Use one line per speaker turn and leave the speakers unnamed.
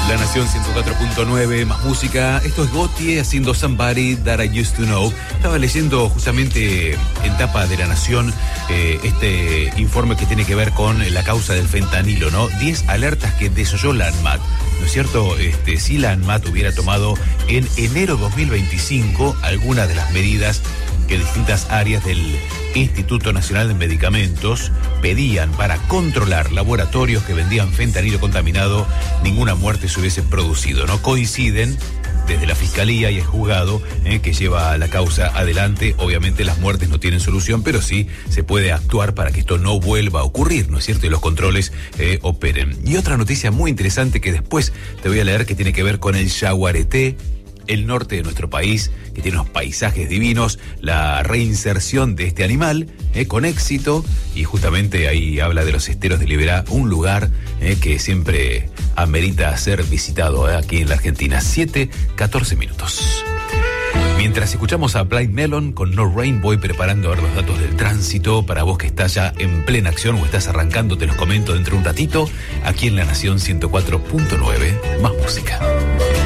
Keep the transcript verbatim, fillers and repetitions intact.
La Nación ciento cuatro punto nueve, más música. Esto es Gotye haciendo Somebody That I Used to Know. Estaba leyendo justamente en tapa de La Nación eh, este informe que tiene que ver con la causa del fentanilo, ¿no? diez alertas que desoyó la ANMAT. ¿No es cierto? Este, si la ANMAT hubiera tomado en enero dos mil veinticinco algunas de las medidas que distintas áreas del Instituto Nacional de Medicamentos pedían para controlar laboratorios que vendían fentanilo contaminado, ninguna muerte se hubiese producido, ¿no? Coinciden desde la Fiscalía y el juzgado eh, que lleva la causa adelante. Obviamente las muertes no tienen solución, pero sí se puede actuar para que esto no vuelva a ocurrir, ¿no es cierto? Y los controles eh, operen. Y otra noticia muy interesante que después te voy a leer, que tiene que ver con el yaguareté, el norte de nuestro país, que tiene unos paisajes divinos, la reinserción de este animal eh, con éxito, y justamente ahí habla de los esteros de Liberá, un lugar eh, que siempre amerita ser visitado eh, aquí en la Argentina. siete, catorce minutos. Mientras escuchamos a Blind Melon con No Rain, voy preparando a ver los datos del tránsito para vos que estás ya en plena acción o estás arrancando. Te los comento dentro de un ratito, aquí en La Nación ciento cuatro punto nueve, más música.